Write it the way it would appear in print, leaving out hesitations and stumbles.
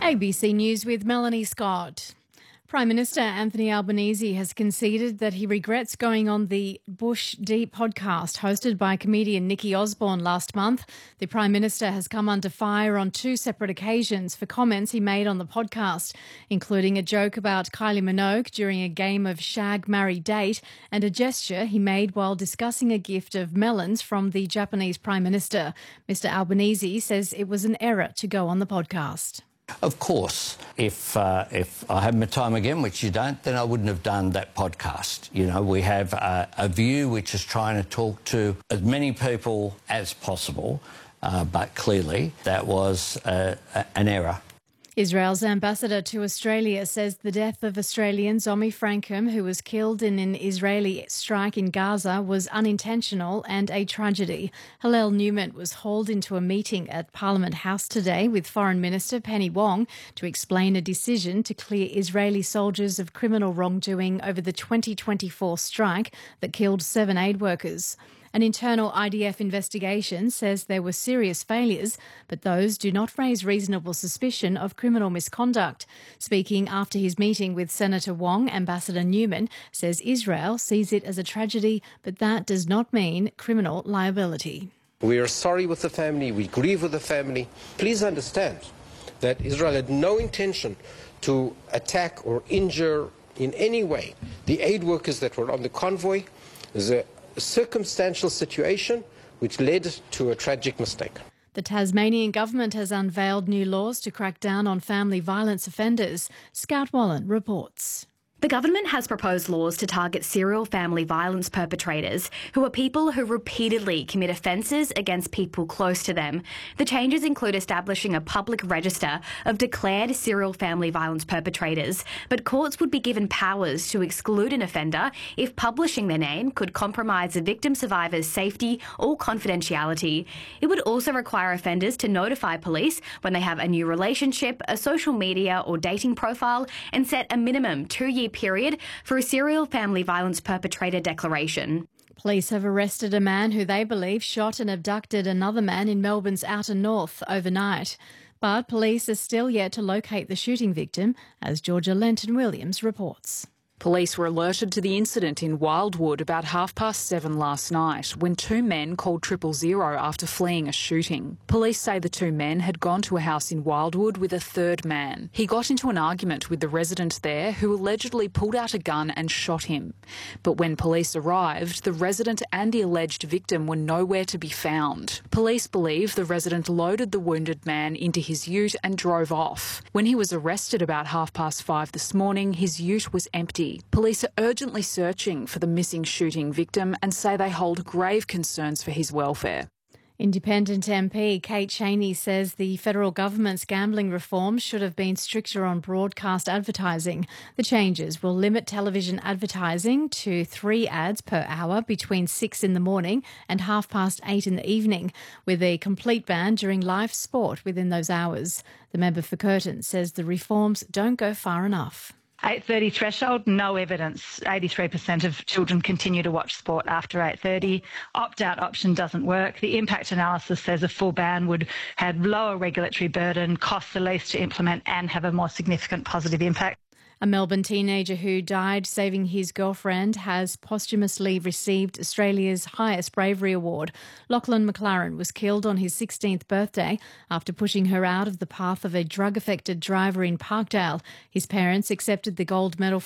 ABC News with Melanie Scott. Prime Minister Anthony Albanese has conceded that he regrets going on the Bush Deep podcast hosted by comedian Nikki Osborne last month. The Prime Minister has come under fire on two separate occasions for comments he made on the podcast, including a joke about Kylie Minogue during a game of Shag, Marry, Date and a gesture he made while discussing a gift of melons from the Japanese Prime Minister. Mr Albanese says it was an error to go on the podcast. Of course, if I had my time again, which you don't, then I wouldn't have done that podcast. You know, we have a view which is trying to talk to as many people as possible, but clearly that was an error. Israel's ambassador to Australia says the death of Australian Zomi Frankham, who was killed in an Israeli strike in Gaza, was unintentional and a tragedy. Hillel Newman was hauled into a meeting at Parliament House today with Foreign Minister Penny Wong to explain a decision to clear Israeli soldiers of criminal wrongdoing over the 2024 strike that killed 7 aid workers. An internal IDF investigation says there were serious failures, but those do not raise reasonable suspicion of criminal misconduct. Speaking after his meeting with Senator Wong, Ambassador Newman says Israel sees it as a tragedy, but that does not mean criminal liability. We are sorry with the family, we grieve with the family. Please understand that Israel had no intention to attack or injure in any way the aid workers that were on the convoy. There's a circumstantial situation which led to a tragic mistake. The Tasmanian government has unveiled new laws to crack down on family violence offenders. Scout Wallen reports. The government has proposed laws to target serial family violence perpetrators, who are people who repeatedly commit offences against people close to them. The changes include establishing a public register of declared serial family violence perpetrators, but courts would be given powers to exclude an offender if publishing their name could compromise a victim survivor's safety or confidentiality. It would also require offenders to notify police when they have a new relationship, a social media or dating profile, and set a minimum 2-year period for a serial family violence perpetrator declaration. Police have arrested a man who they believe shot and abducted another man in Melbourne's outer north overnight. But police are still yet to locate the shooting victim, as Georgia Lenton-Williams reports. Police were alerted to the incident in Wildwood about 7:30 last night when 2 men called 000 after fleeing a shooting. Police say the 2 men had gone to a house in Wildwood with a third man. He got into an argument with the resident there, who allegedly pulled out a gun and shot him. But when police arrived, the resident and the alleged victim were nowhere to be found. Police believe the resident loaded the wounded man into his ute and drove off. When he was arrested about 5:30 this morning, his ute was empty. Police are urgently searching for the missing shooting victim and say they hold grave concerns for his welfare. Independent MP Kate Chaney says the federal government's gambling reforms should have been stricter on broadcast advertising. The changes will limit television advertising to 3 ads per hour between 6 in the morning and 8:30 in the evening, with a complete ban during live sport within those hours. The member for Curtin says the reforms don't go far enough. 8:30 threshold, no evidence. 83% of children continue to watch sport after 8:30. Opt-out option doesn't work. The impact analysis says a full ban would have lower regulatory burden, cost the least to implement and have a more significant positive impact. A Melbourne teenager who died saving his girlfriend has posthumously received Australia's highest bravery award. Lachlan McLaren was killed on his 16th birthday after pushing her out of the path of a drug-affected driver in Parkdale. His parents accepted the gold medal